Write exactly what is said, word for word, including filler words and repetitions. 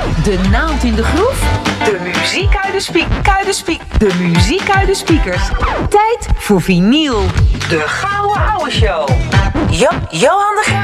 De naald in de groef. De muziek uit de spiek, uit de spiek. De muziek uit de speakers. Tijd voor vinyl. De Gouden Ouwe Show. Jo- Johan de Graaf.